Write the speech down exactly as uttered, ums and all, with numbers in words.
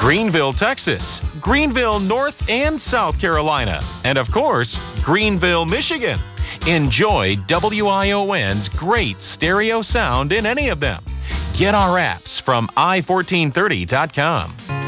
Greenville, Texas, Greenville, North and South Carolina, and of course, Greenville, Michigan. Enjoy W I O N's great stereo sound in any of them. Get our apps from i fourteen thirty dot com.